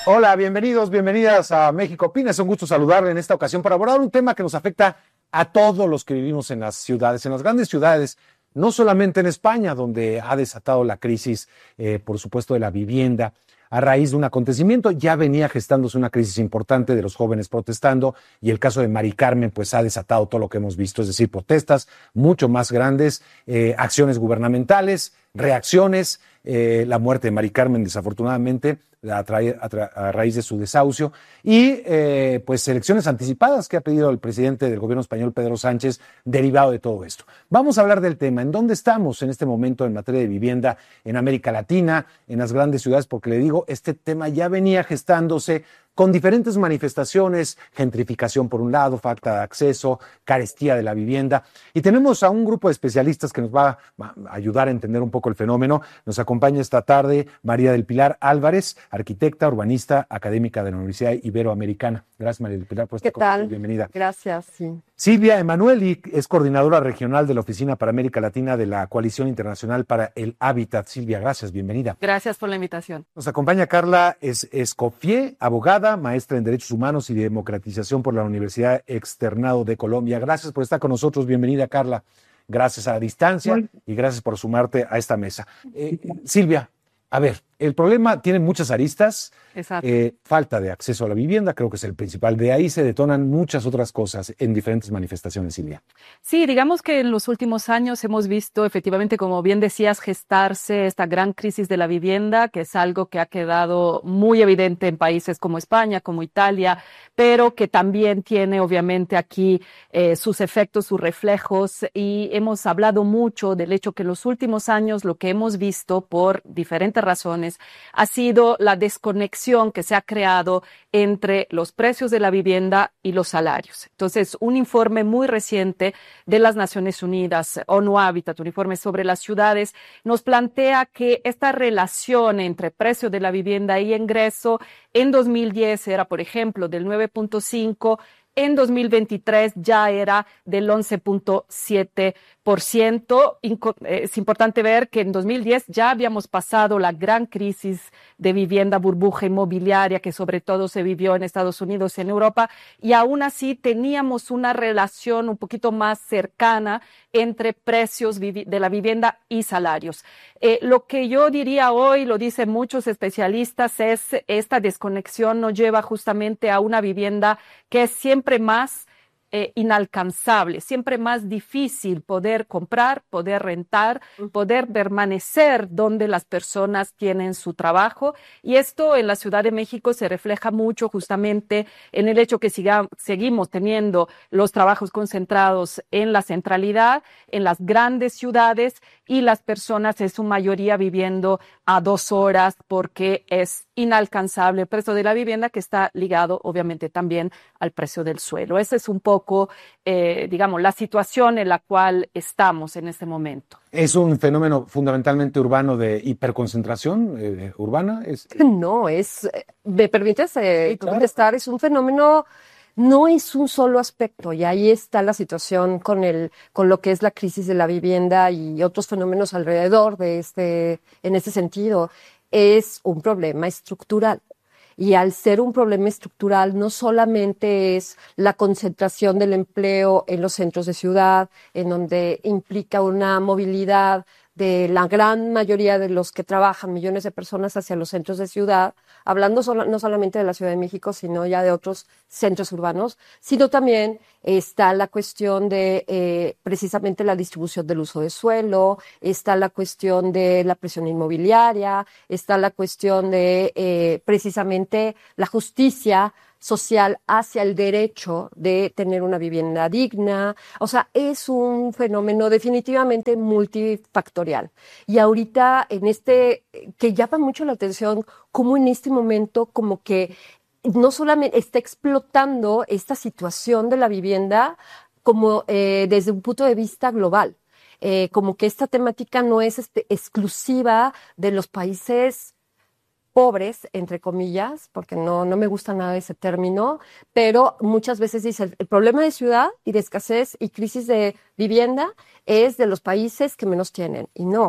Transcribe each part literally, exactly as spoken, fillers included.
Hola, bienvenidos, bienvenidas a México Opina. Es un gusto saludarle en esta ocasión para abordar un tema que nos afecta a todos los que vivimos en las ciudades, en las grandes ciudades, no solamente en España, donde ha desatado la crisis, eh, por supuesto, de la vivienda. A raíz de un acontecimiento, ya venía gestándose una crisis importante de los jóvenes protestando, y el caso de Mari Carmen pues ha desatado todo lo que hemos visto, es decir, protestas mucho más grandes, eh, acciones gubernamentales, reacciones, eh, la muerte de Mari Carmen desafortunadamente a, tra- a, tra- a raíz de su desahucio, y eh, pues elecciones anticipadas que ha pedido el presidente del gobierno español, Pedro Sánchez, derivado de todo esto. Vamos a hablar del tema, en dónde estamos en este momento en materia de vivienda en América Latina, en las grandes ciudades, porque le digo, este tema ya venía gestándose con diferentes manifestaciones, gentrificación por un lado, falta de acceso, carestía de la vivienda. Y tenemos a un grupo de especialistas que nos va a ayudar a entender un poco el fenómeno. Nos acompaña esta tarde María del Pilar Álvarez, arquitecta, urbanista, académica de la Universidad Iberoamericana. Gracias, María del Pilar, por ¿Qué estar con nosotros. tal? Bienvenida. Gracias. Sí. Silvia Emanueli es coordinadora regional de la Oficina para América Latina de la Coalición Internacional para el Hábitat. Silvia, gracias, bienvenida. Gracias por la invitación. Nos acompaña Carla es Escoffier, abogada, maestra en Derechos Humanos y Democratización por la Universidad Externado de Colombia. Gracias por estar con nosotros. Bienvenida, Carla. Gracias a la distancia y gracias por sumarte a esta mesa. Eh, Silvia, a ver, el problema tiene muchas aristas. Exacto. Eh, falta de acceso a la vivienda, creo que es el principal. De ahí se detonan muchas otras cosas en diferentes manifestaciones, Silvia. Sí, digamos que en los últimos años hemos visto efectivamente, como bien decías, gestarse esta gran crisis de la vivienda, que es algo que ha quedado muy evidente en países como España, como Italia, pero que también tiene obviamente aquí eh, sus efectos, sus reflejos, y hemos hablado mucho del hecho que en los últimos años lo que hemos visto por diferentes razones ha sido la desconexión que se ha creado entre los precios de la vivienda y los salarios. Entonces, un informe muy reciente de las Naciones Unidas, ONU Habitat, un informe sobre las ciudades, nos plantea que esta relación entre precio de la vivienda y ingreso en dos mil diez era, por ejemplo, del nueve punto cinco, en dos mil veintitrés ya era del once punto siete por ciento. Es importante ver que en dos mil diez ya habíamos pasado la gran crisis de vivienda, burbuja inmobiliaria, que sobre todo se vivió en Estados Unidos y en Europa, y aún así teníamos una relación un poquito más cercana entre precios de la vivienda y salarios. Eh, lo que yo diría hoy, lo dicen muchos especialistas, es esta desconexión nos lleva justamente a una vivienda que es siempre más eh, inalcanzable, siempre más difícil poder comprar, poder rentar, poder permanecer donde las personas tienen su trabajo. Y esto en la Ciudad de México se refleja mucho justamente en el hecho que siga, seguimos teniendo los trabajos concentrados en la centralidad, en las grandes ciudades, y las personas en su mayoría viviendo a dos horas porque es inalcanzable el precio de la vivienda, que está ligado obviamente también al precio del suelo. Esa es un poco, eh, digamos, la situación en la cual estamos en este momento. ¿Es un fenómeno fundamentalmente urbano de hiperconcentración eh, urbana? ¿Es... No, es, ¿me permites eh, Sí, claro. contestar? Es un fenómeno, no es un solo aspecto, y ahí está la situación con el, con lo que es la crisis de la vivienda y otros fenómenos alrededor de este, en este sentido. Es un problema estructural. Y al ser un problema estructural, no solamente es la concentración del empleo en los centros de ciudad, en donde implica una movilidad de la gran mayoría de los que trabajan, millones de personas hacia los centros de ciudad, hablando solo, no solamente de la Ciudad de México, sino ya de otros centros urbanos, sino también está la cuestión de eh, precisamente la distribución del uso de suelo, está la cuestión de la presión inmobiliaria, está la cuestión de eh, precisamente la justicia social hacia el derecho de tener una vivienda digna. O sea, es un fenómeno definitivamente multifactorial. Y ahorita en este, que llama mucho la atención, como en este momento como que no solamente está explotando esta situación de la vivienda como eh, desde un punto de vista global. Eh, como que esta temática no es este, exclusiva de los países pobres, entre comillas, porque no, no me gusta nada ese término, pero muchas veces dice el, el problema de ciudad y de escasez y crisis de vivienda es de los países que menos tienen, y no.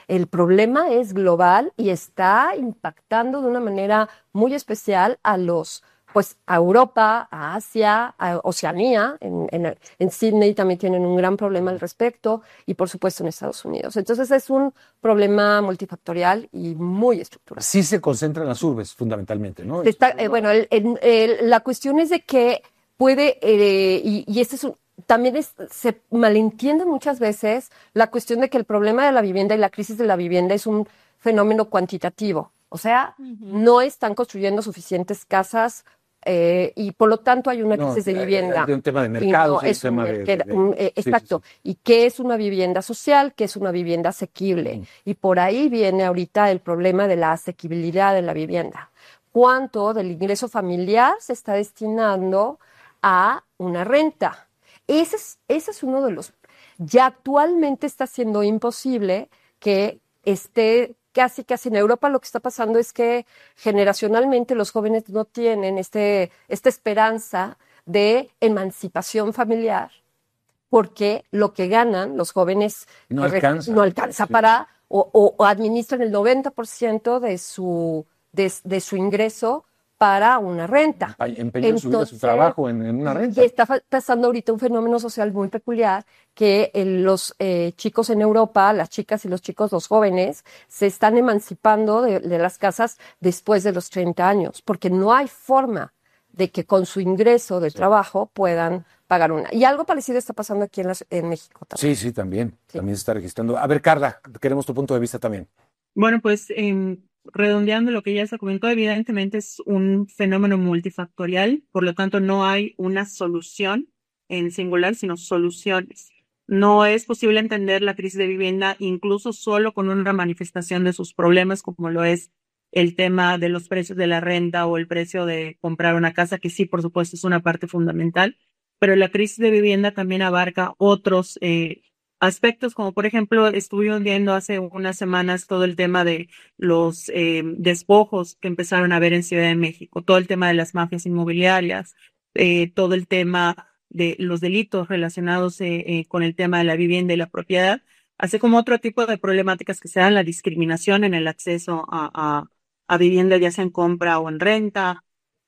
el problema es global y está impactando de una manera muy especial a los, pues, a Europa, a Asia, a Oceanía. En, en, en Sydney también tienen un gran problema al respecto y, por supuesto, en Estados Unidos. Entonces, es un problema multifactorial y muy estructural. Sí se concentra en las urbes, fundamentalmente, ¿no? Está, eh, bueno, el, el, el, la cuestión es de que puede, eh, y, y este es un, también es, se malentiende muchas veces la cuestión de que el problema de la vivienda y la crisis de la vivienda es un fenómeno cuantitativo. O sea, uh-huh. no están construyendo suficientes casas eh, y por lo tanto hay una crisis no, de vivienda. Hay un tema de mercado, no, es un tema de... de, de, un, eh, sí, exacto. Sí, sí. ¿Y qué es una vivienda social? ¿Qué es una vivienda asequible? Uh-huh. Y por ahí viene ahorita el problema de la asequibilidad de la vivienda. ¿Cuánto del ingreso familiar se está destinando a una renta? Ese es, ese es uno de los... Ya actualmente está siendo imposible que esté casi, casi en Europa. Lo que está pasando es que generacionalmente los jóvenes no tienen este, esta esperanza de emancipación familiar porque lo que ganan los jóvenes no alcanza, no alcanza sí. para... O, o, o administran el noventa por ciento de su, de, de su ingreso para una renta. Empeñan su vida, su trabajo en, en una renta. Y está pasando ahorita un fenómeno social muy peculiar que eh, los eh, chicos en Europa, las chicas y los chicos, los jóvenes, se están emancipando de, de las casas después de los treinta años, porque no hay forma de que con su ingreso de sí. trabajo puedan pagar una. Y algo parecido está pasando aquí en, las, en México también. Sí, sí, también. Sí. También se está registrando. A ver, Carla, queremos tu punto de vista también. Bueno, pues... Eh... redondeando lo que ya se comentó, evidentemente es un fenómeno multifactorial, por lo tanto no hay una solución en singular, sino soluciones. No es posible entender la crisis de vivienda incluso solo con una manifestación de sus problemas, como lo es el tema de los precios de la renta o el precio de comprar una casa, que sí, por supuesto, es una parte fundamental, pero la crisis de vivienda también abarca otros eh, aspectos, como por ejemplo, estuvimos viendo hace unas semanas todo el tema de los eh, despojos que empezaron a ver en Ciudad de México, todo el tema de las mafias inmobiliarias, eh, todo el tema de los delitos relacionados eh, eh, con el tema de la vivienda y la propiedad, así como otro tipo de problemáticas que se dan, la discriminación en el acceso a, a, a vivienda, ya sea en compra o en renta,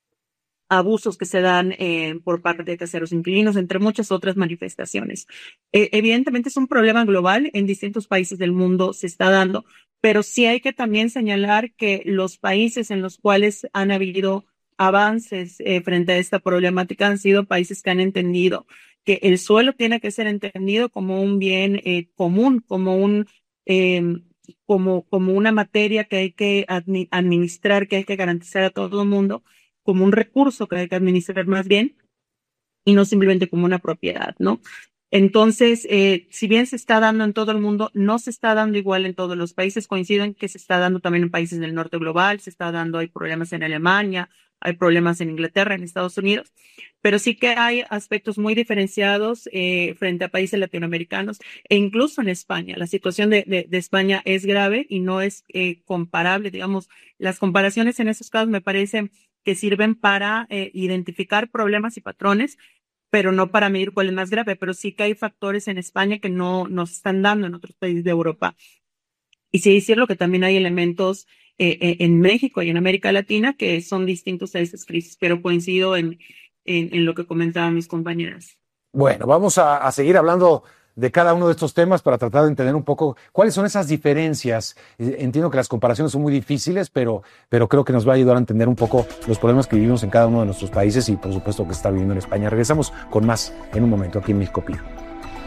abusos que se dan eh, por parte de terceros inquilinos, entre muchas otras manifestaciones. Eh, evidentemente es un problema global, en distintos países del mundo se está dando, pero sí hay que también señalar que los países en los cuales han habido avances eh, frente a esta problemática han sido países que han entendido que el suelo tiene que ser entendido como un bien eh, común, como un eh, como, como una materia que hay que admi- administrar, que hay que garantizar a todo el mundo, como un recurso que hay que administrar más bien y no simplemente como una propiedad, ¿no? Entonces, eh, si bien se está dando en todo el mundo, no se está dando igual en todos los países. Coinciden que se está dando también en países del norte global, se está dando, hay problemas en Alemania, hay problemas en Inglaterra, en Estados Unidos, pero sí que hay aspectos muy diferenciados eh, frente a países latinoamericanos e incluso en España. La situación de, de, de España es grave y no es eh, comparable, digamos, las comparaciones en esos casos me parecen que sirven para eh, identificar problemas y patrones, pero no para medir cuál es más grave, pero sí que hay factores en España que no nos están dando en otros países de Europa. Y sí decirlo que también hay elementos eh, eh, en México y en América Latina que son distintos a esas crisis, pero coincido en, en, en lo que comentaban mis compañeras. Bueno, vamos a, a seguir hablando de cada uno de estos temas para tratar de entender un poco cuáles son esas diferencias. Entiendo que las comparaciones son muy difíciles, pero, pero creo que nos va a ayudar a entender un poco los problemas que vivimos en cada uno de nuestros países y por supuesto que está viviendo en España. Regresamos con más en un momento aquí en México Opina.